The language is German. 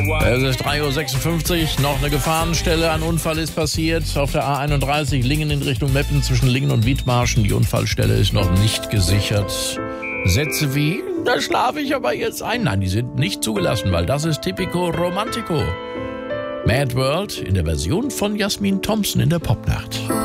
Es ist 3:56 Uhr, noch eine Gefahrenstelle. Ein Unfall ist passiert auf der A31 Lingen in Richtung Meppen zwischen Lingen und Wiedmarschen. Die Unfallstelle ist noch nicht gesichert. Sätze wie, da schlafe ich aber jetzt ein. Nein, die sind nicht zugelassen, weil das ist Typico Romantico. Mad World in der Version von Jasmin Thompson in der Popnacht.